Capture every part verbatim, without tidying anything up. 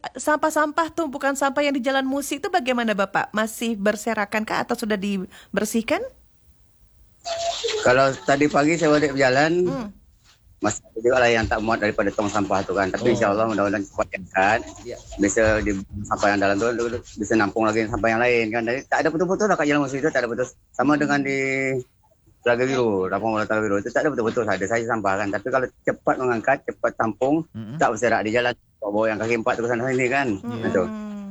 sampah-sampah tumpukan sampah yang di Jalan Musi itu bagaimana Bapak? Masih berserakan kah atau sudah dibersihkan? Kalau tadi pagi saya balik berjalan, Hmm. masih ada juga lah yang tak muat daripada tong sampah tu kan. Tapi insya Allah Oh. mudah-mudahan cepat kan. Ya. Bisa di sampah yang dalam tu bisa nampung lagi sampah yang lain kan. Jadi tak ada betul-betul lah kat Jalan Musi itu, tak ada betul. Sama dengan di Telaga Biru, Lampung Bola Telaga Biru itu tak ada betul-betul, ada saja sampah kan. Tapi kalau cepat mengangkat, cepat tampung, Mm-mm. tak berserak di jalan. Bawa yang kaki empat tu ke sana sini kan. Hmm. Itu.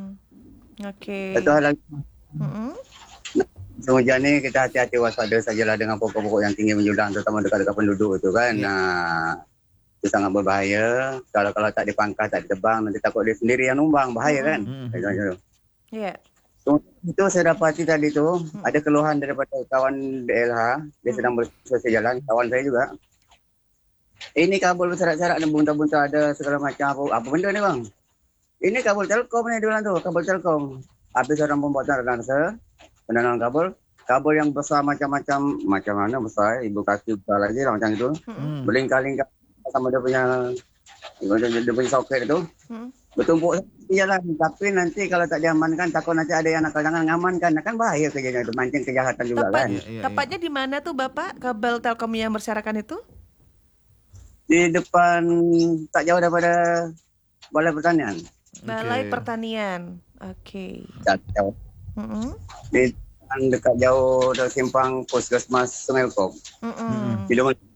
Oke. Satu hal lagi, Hmm. musim hujan ni kita hati-hati waspada sajalah dengan pokok-pokok yang tinggi menjulang, terutama dekat-dekat penduduk itu kan. Ya. Nah, itu sangat berbahaya. Kalau kalau tak dipangkas, tak ditebang, nanti takut dia sendiri yang numbang, bahaya kan. Mm-mm. Itu. Ya. So, itu saya dapati tadi tu ada keluhan daripada kawan D L H, dia sedang bersosial jalan, kawan saya juga. Ini kabel berserak-serak dan bunta-bunta ada segala macam apa, apa benda ni bang? Ini kabel telkom ni dia bilang tu, kabel telkom. Habis orang pembuatan ransa, penanaman kabel, kabel yang besar macam-macam, macam mana besar, ibu kaki besar lagi lah macam itu. Mm. Berlingkar-lingkar sama dia punya, dia punya soket tu. Hmm. Bertumpuk di jalan. Tapi nanti kalau tak diamankan, takut nanti ada yang nakal jangan ngamankan. Kan bahaya kerjanya itu, mancing kejahatan juga Tepat, kan. Iya, iya, tepatnya di mana tuh Bapak kabel Telkom yang berserakan itu? Di depan, tak jauh daripada Balai Pertanian. Balai Oke. Pertanian. Oke. Tak jauh. Mm-mm. Di depan dekat jauh dari simpang Puskesmas Sungai Lekop. Mm-mm. Di depan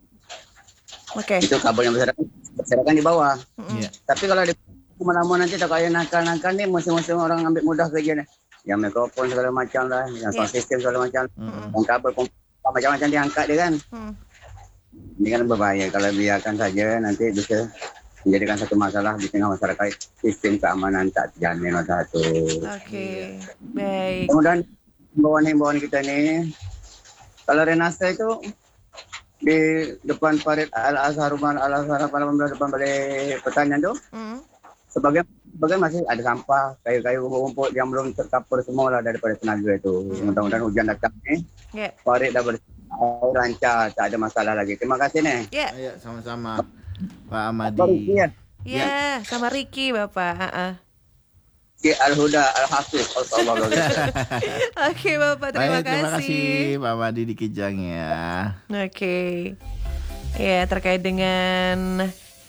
Oke. itu kabel yang berserakan, berserakan di bawah. Mm-mm. Iya. Tapi kalau di mana-mana nanti tak kaya nakal-nakal ni, musim-musim orang ambil mudah kerja ni. Yang mikrofon segala macam lah, yang sound Yeah. system segala macam. Mm-mm. Yang kabel pun macam-macam diangkat dia kan. Hmm. Ini kan berbahaya kalau biarkan saja nanti bisa menjadikan satu masalah di tengah masyarakat, sistem keamanan tak terjamin masa satu. Oke. Baik. Kemudian himbauan-himbauan kita ni, kalau renasa itu di depan parit Al-Azhar, rumah Al-Azhar, apa nama depan Balai Pertanian tu, Mm. sebagian sebagian masih ada sampah, kayu-kayu rumput yang belum tercover semua lah daripada tenaga itu. Mudah-mudahan hujan datang ni, Ya. parit dah bersih, air lancar, tak ada masalah lagi. Terima kasih ni. Ya. Ayo sama-sama Pak Baru Amadi. ya. Ya, sama Ricky Bapak. Ha-ha. Ki Al-Huda Al-Hafiz. Astagfirullah. Oke Bapak, terima Baik, terima kasih. kasih Pak Amadi di Kijang ya. Oke. Ya, terkait dengan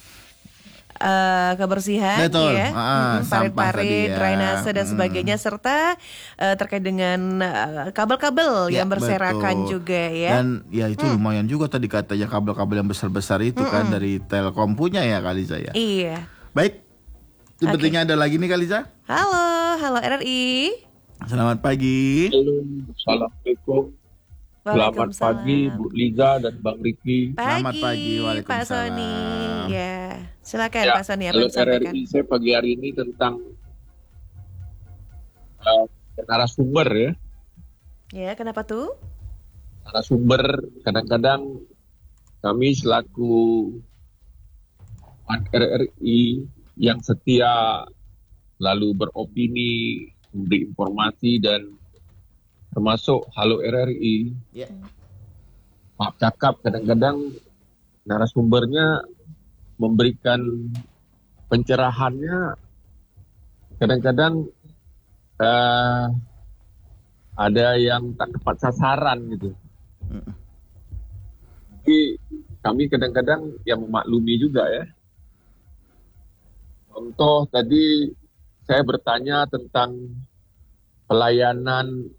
eh, kebersihan Betul. ya, Ah, Mm-mm, sampah parit-parit, tadi ya. drainase dan Mm. sebagainya, serta eh, terkait dengan eh, kabel-kabel Ya, yang berserakan betul. juga ya. Dan ya itu lumayan juga tadi katanya kabel-kabel yang besar-besar itu kan dari Telkom punya ya Kaliza ya. Iya. Baik. Sepertinya ada lagi nih Kaliza. Halo, halo R R I. Selamat pagi. Halo, Assalamualaikum. Selamat pagi Bu Liza dan Bang Riki. Pagi, Selamat pagi, Pak waalaikumsalam. Sony. Ya, silakan Ya, Pak Sony, apa halo yang disampaikan? R R I. Saya pagi hari ini tentang uh, narasumber ya. Ya, kenapa tuh? Narasumber kadang-kadang kami selaku R R I yang setia lalu beropini, memberi informasi dan termasuk halo R R I. Ya. Maaf cakap kadang-kadang narasumbernya memberikan pencerahannya kadang-kadang uh, ada yang tak tepat sasaran gitu. Mm. Jadi kami kadang-kadang yang memaklumi juga ya. Contoh tadi saya bertanya tentang pelayanan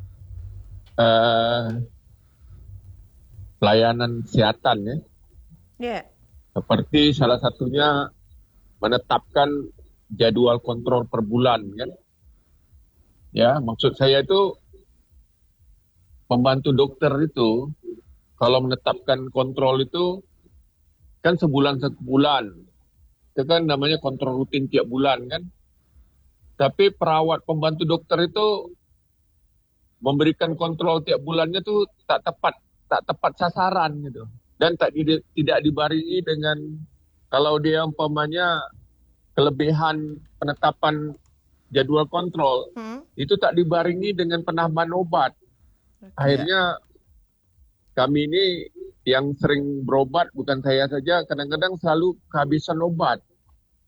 uh, pelayanan kesehatan ya. Ya. Seperti salah satunya menetapkan jadwal kontrol per bulan kan. Ya, maksud saya itu pembantu dokter itu kalau menetapkan kontrol itu kan sebulan sebulan. Itu kan namanya kontrol rutin tiap bulan kan. Tapi perawat pembantu dokter itu memberikan kontrol tiap bulannya tuh tak tepat, tak tepat sasaran gitu. Dan tak tidak dibarengi dengan kalau dia umpamanya kelebihan penetapan jadwal kontrol Hmm. itu tak dibarengi dengan penambahan obat. Oke. Akhirnya kami ini yang sering berobat, bukan saya saja, kadang-kadang selalu kehabisan obat.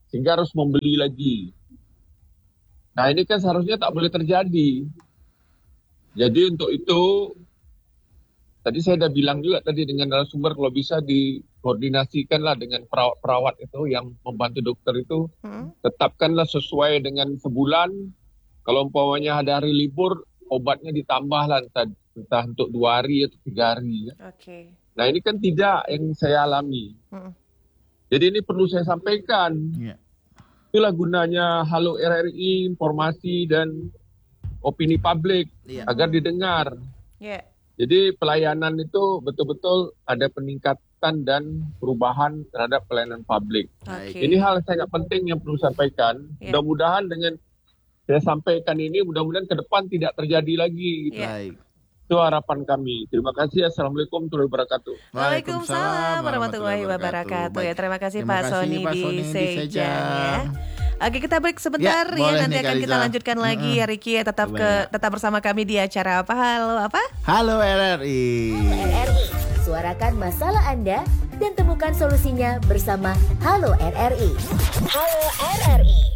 sehingga harus membeli lagi. Nah ini kan seharusnya tak boleh terjadi. Jadi untuk itu, tadi saya sudah bilang juga tadi dengan narasumber kalau bisa dikoordinasikanlah dengan perawat-perawat itu yang membantu dokter itu, hmm. tetapkanlah sesuai dengan sebulan. Kalau umpamanya ada hari libur, obatnya ditambahlah entah, entah untuk dua hari atau tiga hari. Okay. Nah ini kan tidak yang saya alami. Hmm. Jadi ini perlu saya sampaikan. Yeah. Itulah gunanya Halo R R I, informasi dan opini publik yeah. agar didengar. Yeah. Jadi pelayanan itu betul-betul ada peningkatan dan perubahan terhadap pelayanan publik. Okay. Ini hal yang sangat penting yang perlu sampaikan. Yeah. Mudah-mudahan dengan saya sampaikan ini, mudah-mudahan ke depan tidak terjadi lagi. Gitu. Yeah. Itu harapan kami. Terima kasih. Assalamualaikum warahmatullahi wabarakatuh. Waalaikumsalam warahmatullahi wabarakatuh. Ya, terima kasih terima Pak kasih, Sony Pak di Sony Sejang. Ya. Oke, kita break sebentar ya, ya nanti akan kita lanjutkan lagi ya Ricky ya, tetap ke tetap bersama kami di acara apa? Halo apa? Halo R R I. Halo R R I. Suarakan masalah Anda dan temukan solusinya bersama Halo R R I. Halo R R I.